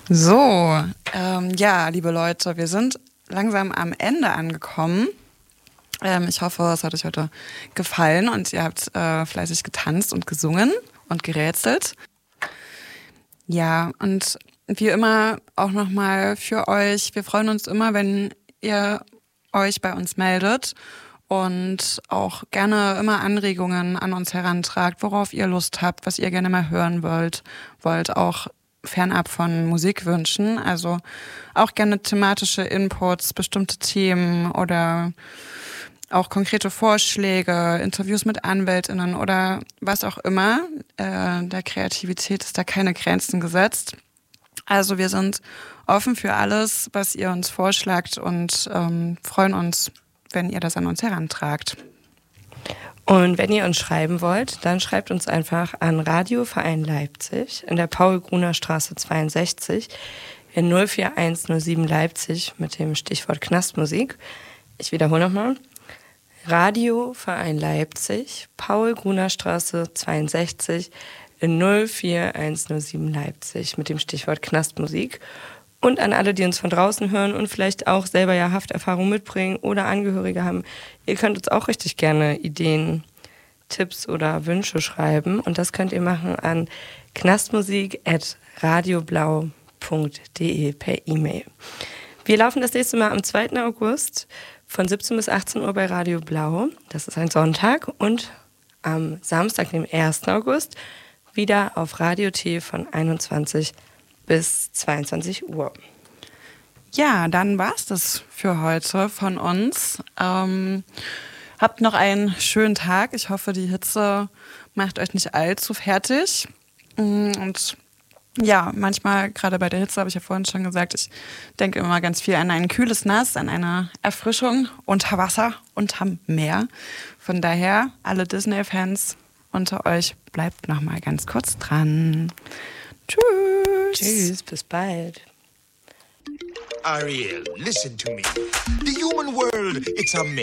So, ja, liebe Leute, wir sind langsam am Ende angekommen. Ich hoffe, es hat euch heute gefallen und ihr habt fleißig getanzt und gesungen und gerätselt. Ja, und wie immer auch nochmal für euch, wir freuen uns immer, wenn ihr euch bei uns meldet und auch gerne immer Anregungen an uns herantragt, worauf ihr Lust habt, was ihr gerne mal hören wollt, auch fernab von Musikwünschen, also auch gerne thematische Inputs, bestimmte Themen oder auch konkrete Vorschläge, Interviews mit AnwältInnen oder was auch immer. Der Kreativität ist da keine Grenzen gesetzt. Also wir sind offen für alles, was ihr uns vorschlagt und freuen uns, wenn ihr das an uns herantragt. Und wenn ihr uns schreiben wollt, dann schreibt uns einfach an Radioverein Leipzig in der Paul-Gruner-Straße 62 in 04107 Leipzig mit dem Stichwort Knastmusik. Ich wiederhole nochmal. Radioverein Leipzig, Paul-Gruner-Straße 62 in 04107 Leipzig mit dem Stichwort Knastmusik. Und an alle, die uns von draußen hören und vielleicht auch selber ja Hafterfahrung mitbringen oder Angehörige haben, ihr könnt uns auch richtig gerne Ideen, Tipps oder Wünsche schreiben. Und das könnt ihr machen an knastmusik@radioblau.de per E-Mail. Wir laufen das nächste Mal am 2. August von 17 bis 18 Uhr bei Radio Blau. Das ist ein Sonntag. Und am Samstag, dem 1. August, wieder auf Radio T von 21 bis 22 Uhr. Ja, dann war's das für heute von uns. Habt noch einen schönen Tag. Ich hoffe, die Hitze macht euch nicht allzu fertig. Und ja, manchmal, gerade bei der Hitze, habe ich ja vorhin schon gesagt, ich denke immer ganz viel an ein kühles Nass, an eine Erfrischung unter Wasser, unterm Meer. Von daher, alle Disney-Fans unter euch, bleibt noch mal ganz kurz dran. Tschüss. Tschüss, bis bald. Ariel, listen to me. The human world, it's a mess.